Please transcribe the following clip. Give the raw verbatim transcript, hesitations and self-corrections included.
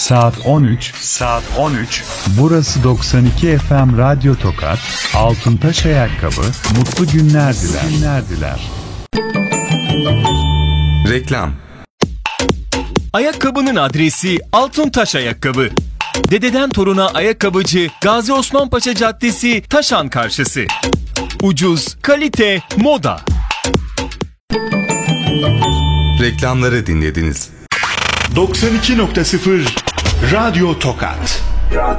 Saat on üç. Saat on üç. Burası doksan iki F M Radyo Tokat. Altıntaş Ayakkabı. Mutlu günler diler. Günler diler. Reklam. Ayakkabının adresi Altıntaş Ayakkabı. Dededen toruna ayakkabıcı Gazi Osman Paşa Caddesi, Taşan karşısı. Ucuz, kalite, moda. Reklamları dinlediniz. doksan iki nokta sıfır Radyo Tokat.